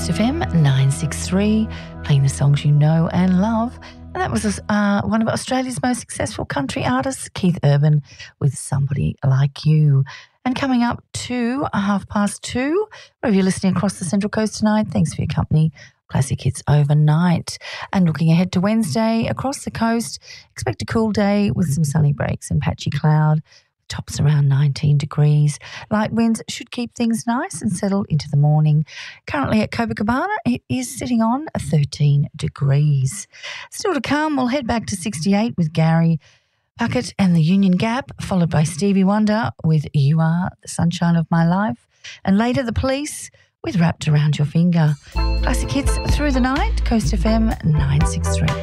Coast FM 963, playing the songs you know and love. And that was one of Australia's most successful country artists, Keith Urban, with Somebody Like You. And coming up to 2:30, wherever you're listening across the Central Coast tonight, thanks for your company. Classic Hits Overnight. And looking ahead to Wednesday, across the coast, expect a cool day with some sunny breaks and patchy cloud. Tops around 19 degrees. Light winds should keep things nice and settled into the morning. Currently at Copacabana, it is sitting on 13 degrees. Still to come, we'll head back to 68 with Gary Puckett and the Union Gap, followed by Stevie Wonder with You Are the Sunshine of My Life, and later The Police with Wrapped Around Your Finger. Classic hits through the night, Coast FM 963.